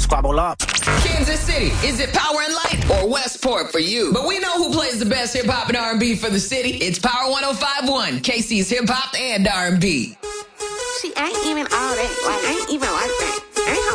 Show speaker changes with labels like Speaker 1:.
Speaker 1: squabble up.
Speaker 2: Kansas City, is it Power and Light or Westport for you? But we know who plays the best hip hop and R&B for the city. It's Power 105.1, KC's hip hop and R&B.
Speaker 3: She ain't even all that. Like, ain't even like that. Ain't